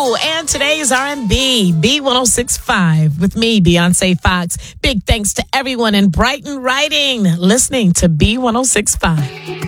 Ooh, and today's R&B, B1065 with me, Beyonce Fox. Big thanks to everyone in Brighton Writing listening to B1065.